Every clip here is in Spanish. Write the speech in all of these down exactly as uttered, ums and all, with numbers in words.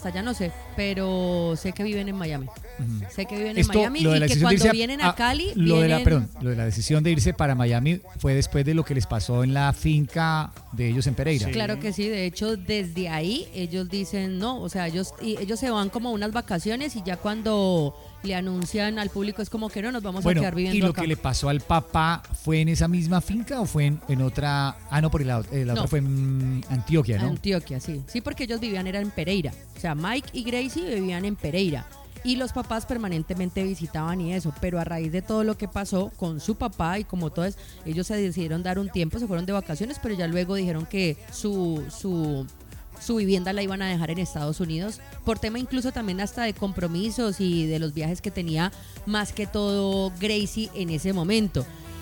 hasta allá no sé, pero sé que viven en Miami. Uh-huh. Sé que viven Esto, en Miami y que cuando vienen a, a Cali lo vienen... de la, perdón, lo de la decisión de irse para Miami fue después de lo que les pasó en la finca de ellos en Pereira. Sí. Claro que sí, de hecho desde ahí ellos dicen no, o sea, ellos, y ellos se van como unas vacaciones y ya cuando le anuncian al público es como que no, nos vamos bueno, a quedar viviendo ¿y lo acá. que le pasó al papá fue en esa misma finca o fue en, en otra? Ah, no, porque la, eh, la no. otra fue en Antioquia, ¿no? Antioquia, sí. Sí, porque ellos vivían era en Pereira. O sea, Mike y Gracie vivían en Pereira. Y los papás permanentemente visitaban y eso, pero a raíz de todo lo que pasó con su papá y como todo eso, ellos se decidieron dar un tiempo, se fueron de vacaciones, pero ya luego dijeron que su, su, su vivienda la iban a dejar en Estados Unidos, por tema incluso también hasta de compromisos y de los viajes que tenía más que todo Gracie en ese momento.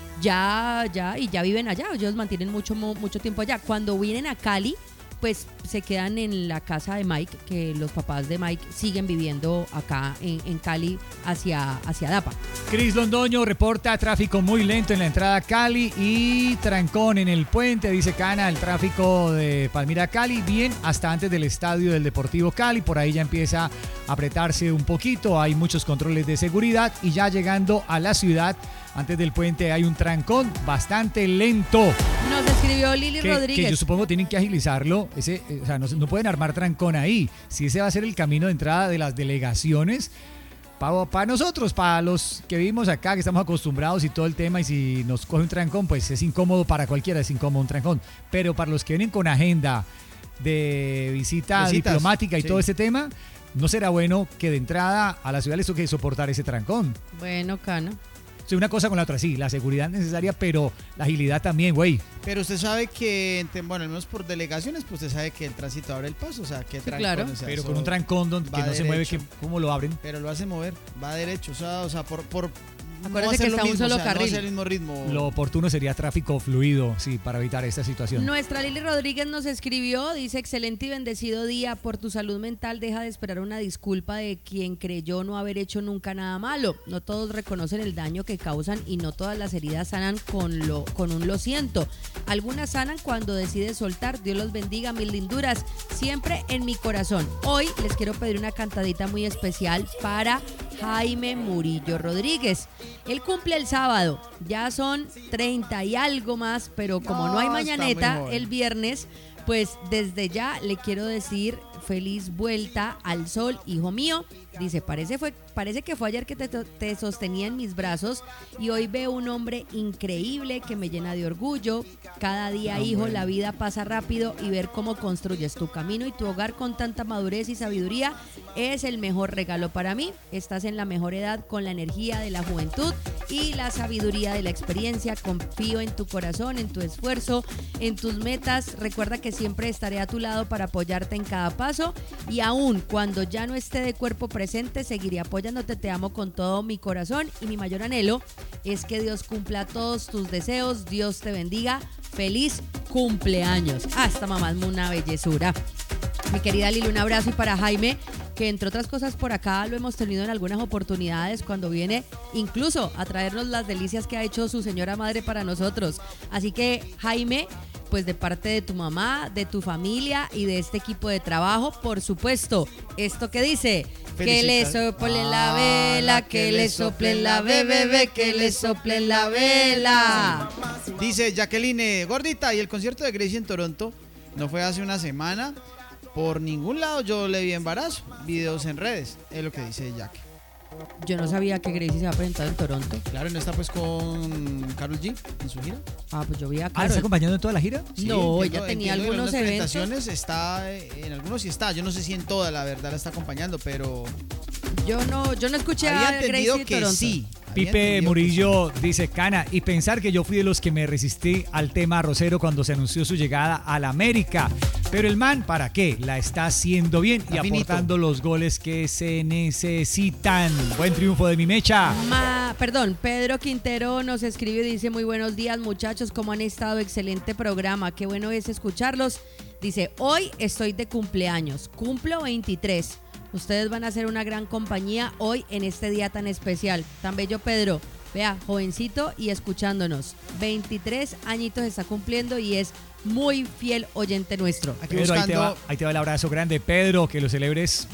Ya, ya, y ya viven allá, ellos mantienen mucho, mucho tiempo allá. Cuando vienen a Cali, pues se quedan en la casa de Mike, que los papás de Mike siguen viviendo acá en, en Cali hacia, hacia Dapa. Cris Londoño reporta tráfico muy lento en la entrada a Cali y trancón en el puente, dice Cana, el tráfico de Palmira a Cali, bien hasta antes del estadio del Deportivo Cali, por ahí ya empieza a apretarse un poquito, hay muchos controles de seguridad y ya llegando a la ciudad, antes del puente hay un trancón bastante lento. Nos escribió Lili que, Rodríguez. Que yo supongo tienen que agilizarlo. Ese, o sea, no, no pueden armar trancón ahí. Si ese va a ser el camino de entrada de las delegaciones, para pa nosotros, para los que vivimos acá, que estamos acostumbrados y todo el tema, y si nos coge un trancón, pues es incómodo para cualquiera, es incómodo un trancón. Pero para los que vienen con agenda de visita Visitas, diplomática y sí. todo ese tema, no será bueno que de entrada a la ciudad les toque soportar ese trancón. Bueno, Cana. Sí, una cosa con la otra, sí, la seguridad necesaria, pero la agilidad también, güey. Pero usted sabe que, bueno, al menos por delegaciones, pues usted sabe que el tránsito abre el paso, o sea, que sí, trancón, claro. o sea, pero con un trancón donde, que no derecho. se mueve, que, ¿cómo lo abren? Pero lo hace mover, va derecho, o sea, o sea por... por Acuérdense no que está un solo o sea, carril. No el mismo ritmo. Lo oportuno sería tráfico fluido, sí, para evitar esta situación. Nuestra Lili Rodríguez nos escribió, dice, excelente y bendecido día, por tu salud mental deja de esperar una disculpa de quien creyó no haber hecho nunca nada malo. No todos reconocen el daño que causan y no todas las heridas sanan con, lo, con un lo siento. Algunas sanan cuando decides soltar. Dios los bendiga, mil linduras, siempre en mi corazón. Hoy les quiero pedir una cantadita muy especial para Jaime Murillo Rodríguez. Él cumple el sábado, ya son treinta y algo más, pero como no, no hay mañaneta el viernes, pues desde ya le quiero decir feliz vuelta al sol, hijo mío. Dice, parece, fue, parece que fue ayer que te, te sostenía en mis brazos y hoy veo un hombre increíble que me llena de orgullo. Cada día, ah, hijo, bueno. La vida pasa rápido y ver cómo construyes tu camino y tu hogar con tanta madurez y sabiduría es el mejor regalo para mí. Estás en la mejor edad con la energía de la juventud y la sabiduría de la experiencia. Confío en tu corazón, en tu esfuerzo, en tus metas. Recuerda que siempre estaré a tu lado para apoyarte en cada paso y aún cuando ya no esté de cuerpo presente, seguiré apoyándote. Te amo con todo mi corazón y mi mayor anhelo es que Dios cumpla todos tus deseos. Dios te bendiga. Feliz cumpleaños. Hasta mamá es una bellezura. Mi querida Lili, un abrazo. Y para Jaime, que entre otras cosas por acá lo hemos tenido en algunas oportunidades cuando viene incluso a traernos las delicias que ha hecho su señora madre para nosotros. Así que Jaime, pues de parte de tu mamá, de tu familia y de este equipo de trabajo, por supuesto, esto que dice, que le soplen la vela, que le soplen la bebé, que le soplen la vela. Dice Jacqueline, gordita, ¿y el concierto de Gracie en Toronto no fue hace una semana? Por ningún lado yo le vi embarazo, videos en redes, es lo que dice Jack. Yo no sabía que Gracie se va a presentar en Toronto. Claro, ¿no está pues con Karol G en su gira? Ah, pues yo vi a Karol. Karol. ¿Ah, está acompañando en toda la gira? Sí, no, ella entiendo, tenía entiendo algunos en eventos. presentaciones está, en algunos sí está, yo no sé si en toda la verdad la está acompañando, pero... Yo no, yo no escuché había a Gracie en que Toronto. Sí. Pipe Murillo dice, Cana, y pensar que yo fui de los que me resistí al tema arrocero cuando se anunció su llegada a la América. Pero el man, ¿para qué? La está haciendo bien y aportando los goles que se necesitan. Buen triunfo de mi mecha. Ma, perdón, Pedro Quintero nos escribe y dice, muy buenos días muchachos, ¿cómo han estado? Excelente programa, qué bueno es escucharlos. Dice, hoy estoy de cumpleaños, cumplo veintitrés. Ustedes van a ser una gran compañía hoy en este día tan especial. Tan bello, Pedro. Vea, jovencito y escuchándonos. veintitrés añitos está cumpliendo y es muy fiel oyente nuestro. Aquí Pedro, ahí, te va, ahí te va el abrazo grande, Pedro, que lo celebres